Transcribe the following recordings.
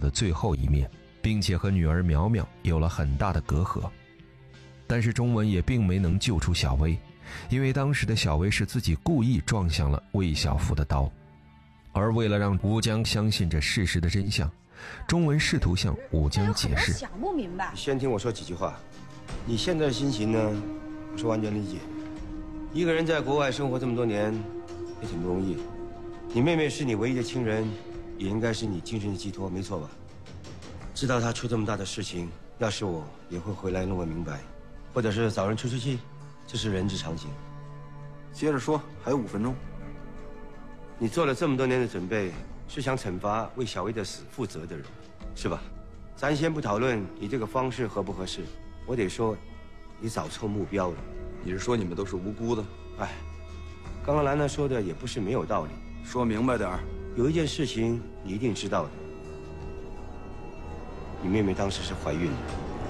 的最后一面，并且和女儿苗苗有了很大的隔阂。但是钟文也并没能救出小薇，因为当时的小薇是自己故意撞向了魏小福的刀。而为了让吴江相信这事实的真相，钟文试图向吴江解释。 想不明白， 你先听我说几句话。你现在的心情呢，我是完全理解。一个人在国外生活这么多年，也挺不容易。你妹妹是你唯一的亲人，也应该是你精神的寄托，没错吧？知道她出这么大的事情，要是我也会回来弄个明白，或者是找人出气，这是人之常情。 接着说，还有5分钟。 你做了这么多年的准备，是想惩罚为小薇的死负责的人，是吧？咱先不讨论你这个方式合不合适，我得说，你找错目标了。 你是说你们都是无辜的？ 哎，刚刚兰兰说的也不是没有道理。 说明白点儿。 有一件事情你一定知道的，你妹妹当时是怀孕的。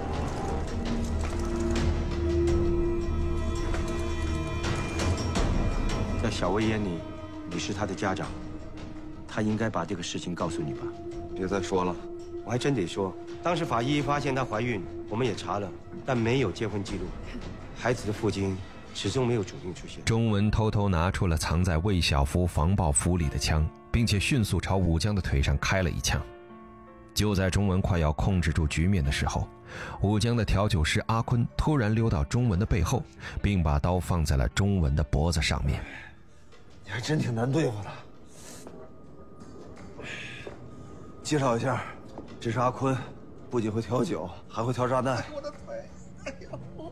在小薇眼里，你是她的家长，她应该把这个事情告诉你吧。 别再说了。 我还真得说，当时法医发现她怀孕，我们也查了，但没有结婚记录，孩子的父亲始终没有主动出现。 钟文偷偷拿出了藏在魏小福防爆服里的枪，并且迅速朝武江的腿上开了一枪。就在钟文快要控制住局面的时候，武江的调酒师阿坤突然溜到钟文的背后，并把刀放在了钟文的脖子上面。 你还真挺难对付的。介绍一下，这是阿坤，不仅会调酒，还会调炸弹。我的腿！哎呦！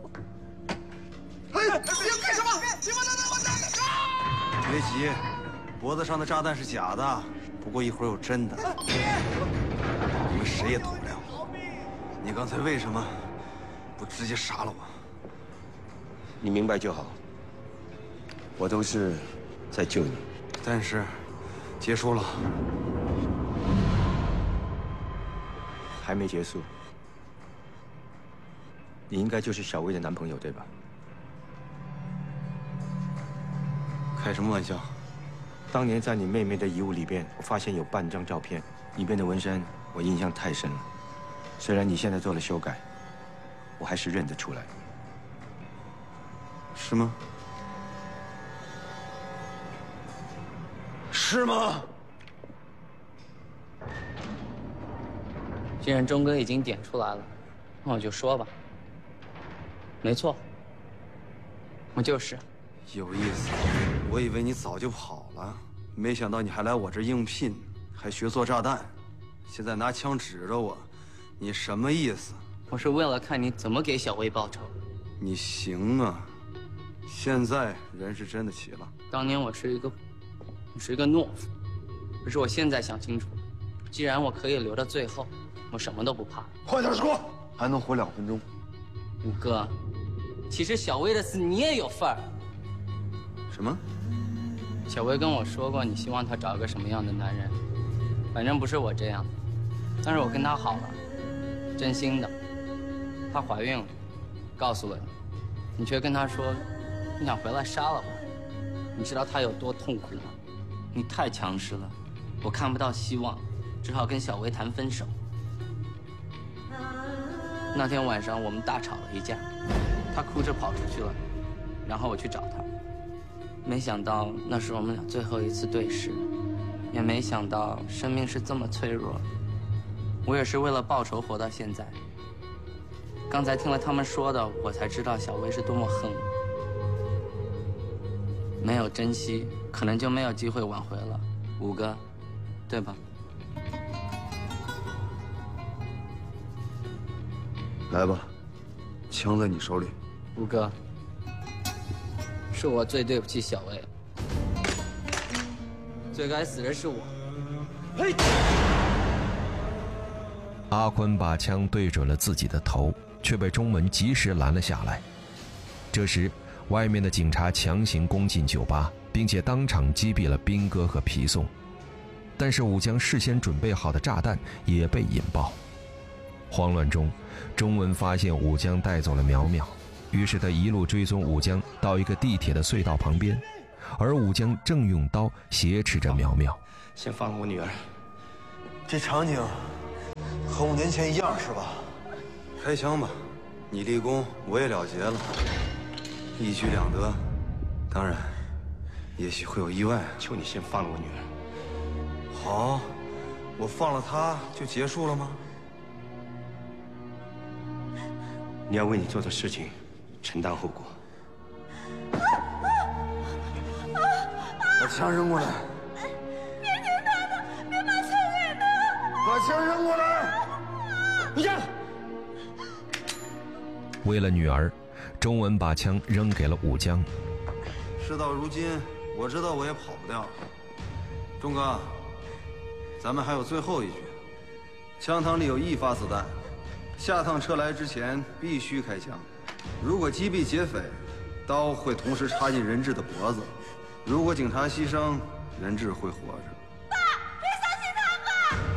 哎呀！你要干什么？你们我别急，脖子上的炸弹是假的，不过一会儿有真的。你们谁也躲不了。你刚才为什么不直接杀了我？ 你明白就好。我都是在救你。 但是，结束了。 还没结束。你应该就是小薇的男朋友，对吧？ 开什么玩笑？ 当年在你妹妹的遗物里边，我发现有半张照片，里边的纹身我印象太深了。虽然你现在做了修改，我还是认得出来。 是吗？是吗？ 既然钟哥已经点出来了，那我就说吧。没错，我就是。 有意思，我以为你早就跑了，没想到你还来我这应聘，还学做炸弹，现在拿枪指着我，你什么意思？ 我是为了看你怎么给小薇报仇。 你行啊，现在人是真的齐了。 当年我是一个懦夫，可是我现在想清楚，既然我可以留到最后，我什么都不怕。 快点说，还能活2分钟。 五哥，其实小薇的死你也有份儿。 什么？ 小薇跟我说过，你希望她找个什么样的男人，反正不是我这样的。但是我跟她好了，真心的。她怀孕了，告诉了你，你却跟她说，你想回来杀了我。你知道她有多痛苦吗？你太强势了，我看不到希望，只好跟小薇谈分手。那天晚上我们大吵了一架，她哭着跑出去了，然后我去找她。没想到那是我们俩最后一次对视，也没想到生命是这么脆弱。我也是为了报仇活到现在。刚才听了他们说的，我才知道小薇是多么恨我。没有珍惜，可能就没有机会挽回了，五哥，对吧？ 来吧，枪在你手里。 五哥，是我最对不起小薇，最该死的是我。嘿！ 阿坤把枪对准了自己的头，却被钟文及时拦了下来。这时，外面的警察强行攻进酒吧，并且当场击毙了兵哥和皮松。但是武江事先准备好的炸弹也被引爆。慌乱中，钟文发现武江带走了苗苗，于是他一路追踪武江到一个地铁的隧道旁边，而武江正用刀挟持着苗苗。 先放我女儿。 这场景和5年前一样是吧？开枪吧，你立功，我也了结了，一举两得。当然，也许会有意外。 求你先放了我女儿。 好，我放了她就结束了吗？ 你要为你做的事情承担后果。 把枪扔过来！ 别听他的，别把枪给他！ 把枪扔过来！ 武江， 为了女儿，钟文把枪扔给了武江。 事到如今，我知道我也跑不掉了。钟哥，咱们还有最后一局。枪膛里有1发子弹，下趟车来之前必须开枪。如果击毙劫匪，刀会同时插进人质的脖子；如果警察牺牲，人质会活着。 爸，别相信他们！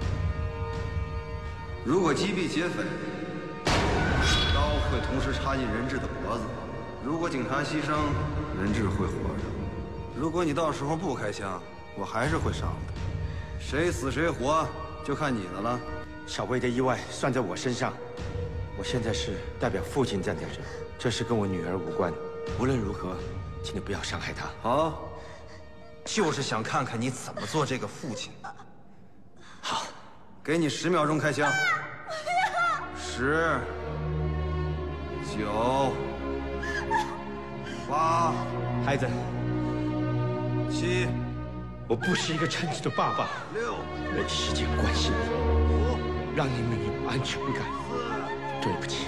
如果击毙劫匪，刀会同时插进人质的脖子；如果警察牺牲，人质会活着。如果你到时候不开枪，我还是会杀了他。谁死谁活，就看你的了。 小薇的意外算在我身上，我现在是代表父亲站在这，这事跟我女儿无关。无论如何，请你不要伤害她。 好，就是想看看你怎么做这个父亲。 好， 给你10秒钟开枪。10、9、8， 孩子， 7、 我不是一个称职的爸爸， 6、 没时间关心你， 5、 让你们有安全感。 4、 对不起，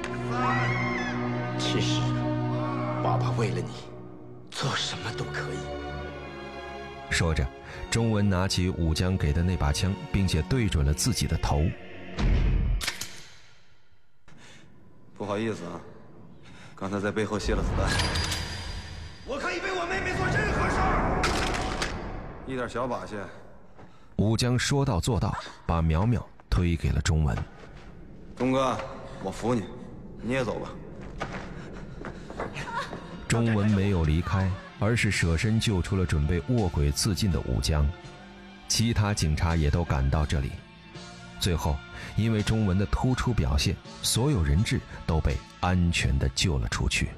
其实爸爸为了你，做什么都可以。 说着，钟文拿起武江给的那把枪，并且对准了自己的头。 不好意思啊，刚才在背后泄了子弹。我可以为我妹妹做任何事儿，一点小把戏。 武江说到做到，把苗苗推给了钟文。 钟哥，我服你，你也走吧。 钟文没有离开，而是舍身救出了准备卧轨自尽的武江。其他警察也都赶到这里。最后，因为钟文的突出表现，所有人质都被安全地救了出去。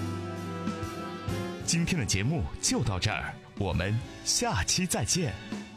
今天的节目就到这儿，我们下期再见。